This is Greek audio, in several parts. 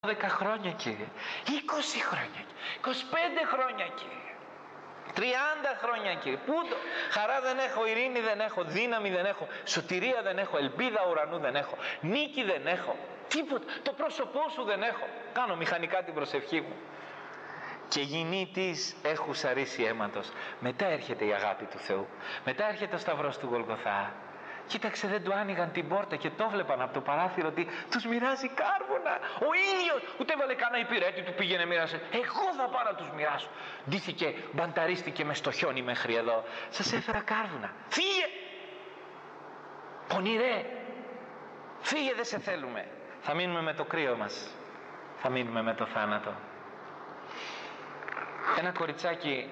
12 χρόνια, Κύριε, 20 χρόνια, 25 χρόνια, Κύριε, 30 χρόνια, Κύριε. Πού το? Χαρά δεν έχω, ειρήνη δεν έχω, δύναμη δεν έχω, σωτηρία δεν έχω, ελπίδα ουρανού δεν έχω, νίκη δεν έχω, τίποτα. Το πρόσωπό σου δεν έχω. Κάνω μηχανικά την προσευχή μου. Και γυνή της έχουσα ρίση αίματος. Μετά έρχεται η αγάπη του Θεού. Μετά έρχεται ο σταυρός του Γολγοθά. Κοίταξε, δεν του άνοιγαν την πόρτα και το βλέπαν από το παράθυρο ότι τους μοιράζει κάρβουνα. Ο ίδιος, ούτε έβαλε κανένα υπηρέτη, του πήγαινε μοίρασε. Εγώ θα πάω να τους μοιράσω. Ντύθηκε, μπανταρίστηκε με στο χιόνι μέχρι εδώ. Σας έφερα κάρβουνα. Φύγε! Πονηρέ! Φύγε, δεν σε θέλουμε. Θα μείνουμε με το κρύο μας. Θα μείνουμε με το θάνατο. Ένα κοριτσάκι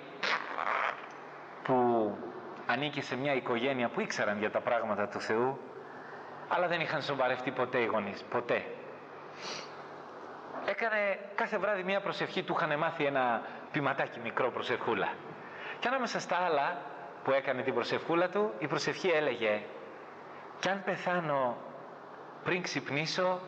που ανήκε σε μια οικογένεια που ήξεραν για τα πράγματα του Θεού, αλλά δεν είχαν σοβαρευτεί ποτέ οι γονείς, ποτέ. Έκανε κάθε βράδυ μια προσευχή, του είχαν μάθει ένα ποιηματάκι μικρό προσευχούλα. Και ανάμεσα στα άλλα που έκανε την προσευχούλα του, η προσευχή έλεγε: «Κι αν πεθάνω πριν ξυπνήσω»,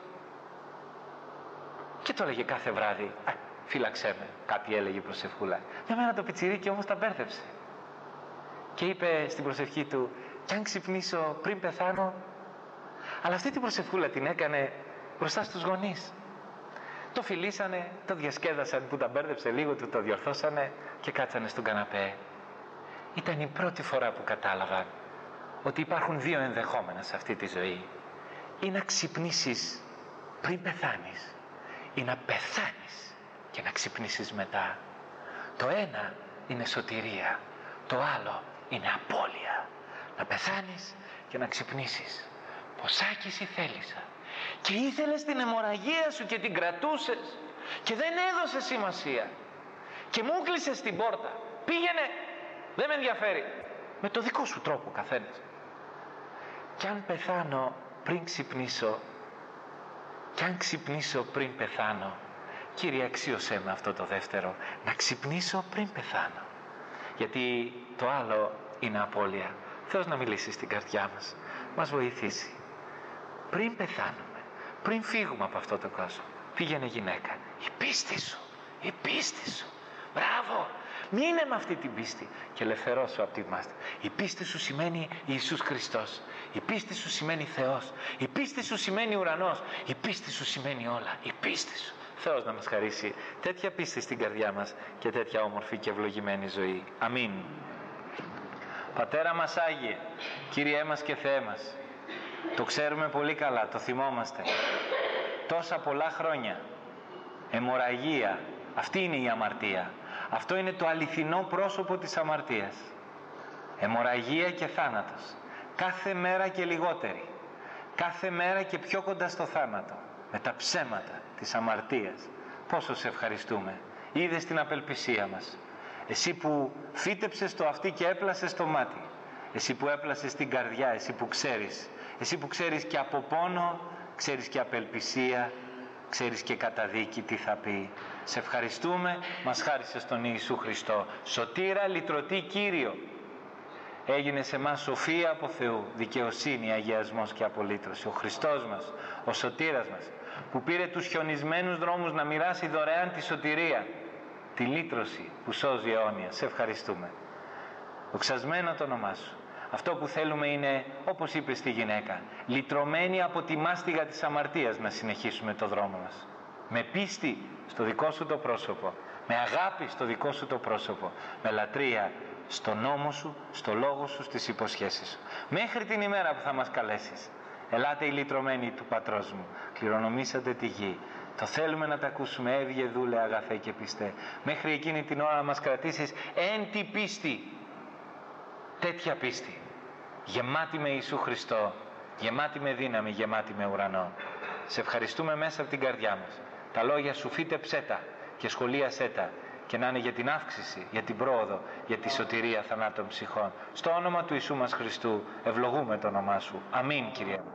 και το έλεγε κάθε βράδυ. Φύλαξέ με, κάτι έλεγε η προσευχούλα. Μια μέρα το πιτσιρίκι όμως τα μπέρδεψε και είπε στην προσευχή του: «Κι αν ξυπνήσω πριν πεθάνω». Αλλά αυτή την προσευχούλα την έκανε μπροστά στους γονείς. Το φιλήσανε, το διασκέδασαν που τα μπέρδεψε λίγο, του το διορθώσανε και κάτσανε στον καναπέ. Ήταν η πρώτη φορά που κατάλαβαν ότι υπάρχουν δύο ενδεχόμενα σε αυτή τη ζωή: ή να ξυπνήσεις πριν πεθάνεις, ή να πεθάνεις και να ξυπνήσεις μετά. Το ένα είναι σωτηρία, το άλλο είναι απώλεια. Να πεθάνεις και να ξυπνήσεις. Ποσάκης η θέλησα και ήθελες την αιμορραγία σου και την κρατούσες και δεν έδωσες σημασία και μου κλείσες την πόρτα. Πήγαινε, δεν με ενδιαφέρει. Με το δικό σου τρόπο καθένας. Κι αν πεθάνω πριν ξυπνήσω, κι αν ξυπνήσω πριν πεθάνω, Κύριε, αξίωσέ με αυτό το δεύτερο, να ξυπνήσω πριν πεθάνω, γιατί το άλλο είναι απώλεια. Θεός να μιλήσει στην καρδιά μας, μας βοηθήσει. Πριν πεθάνουμε, πριν φύγουμε από αυτό το κόσμο, πήγαινε γυναίκα, η πίστη σου, η πίστη σου, μπράβο, μείνε με αυτή την πίστη και ελευθερώσου από τη μάστη. Η πίστη σου σημαίνει Ιησούς Χριστός, η πίστη σου σημαίνει Θεός, η πίστη σου σημαίνει ουρανός, η πίστη σου σημαίνει όλα, η πίστη σου. Θεός να μας χαρίσει τέτοια πίστη στην καρδιά μας και τέτοια όμορφη και ευλογημένη ζωή. Αμήν. Πατέρα μας Άγιε, Κύριέ μας και Θεέ μας, το ξέρουμε πολύ καλά, το θυμόμαστε. Τόσα πολλά χρόνια αιμορραγία, αυτή είναι η αμαρτία. Αυτό είναι το αληθινό πρόσωπο της αμαρτίας. Αιμορραγία και θάνατος. Κάθε μέρα και λιγότερη. Κάθε μέρα και πιο κοντά στο θάνατο. Με τα ψέματα της αμαρτίας. Πόσο σε ευχαριστούμε. Είδες την απελπισία μας. Εσύ που φύτεψες το αυτί και έπλασες το μάτι. Εσύ που έπλασες την καρδιά. Εσύ που ξέρεις. Εσύ που ξέρεις και από πόνο, ξέρεις και απελπισία, ξέρεις και καταδίκη τι θα πει. Σε ευχαριστούμε, μας χάρισες τον Ιησού Χριστό. Σωτήρα, λυτρωτή Κύριο. Έγινε σε εμάς σοφία από Θεού, δικαιοσύνη, αγιασμός και απολύτρωση. Ο Χριστός μας, ο σωτήρας μας, που πήρε τους χιονισμένους δρόμους να μοιράσει δωρεάν τη σωτηρία, τη λύτρωση που σώζει αιώνια. Σε ευχαριστούμε. Δοξασμένο το όνομά σου. Αυτό που θέλουμε είναι, όπως είπε στη γυναίκα, λυτρωμένοι από τη μάστιγα της αμαρτίας να συνεχίσουμε το δρόμο μας. Με πίστη στο δικό σου το πρόσωπο, με αγάπη στο δικό σου το πρόσωπο, με λατρεία στο νόμο σου, στο λόγο σου, στις υποσχέσεις σου. Μέχρι την ημέρα που θα μας καλέσεις. Ελάτε οι λυτρωμένοι του Πατρός μου, κληρονομήσατε τη γη. Το θέλουμε να τα ακούσουμε, έβγε δούλε αγαθέ και πιστέ. Μέχρι εκείνη την ώρα να μας κρατήσεις εν τη πίστη. Τέτοια πίστη, γεμάτη με Ιησού Χριστό, γεμάτη με δύναμη, γεμάτη με ουρανό. Σε ευχαριστούμε μέσα από την καρδιά μας. Τα λόγια σου φύτεψέ τα και σχολίασέ τα και να είναι για την αύξηση, για την πρόοδο, για τη σωτηρία θανάτων ψυχών. Στο όνομα του Ιησού μας Χριστού ευλογούμε το όνομά σου. Αμήν, Κύριε.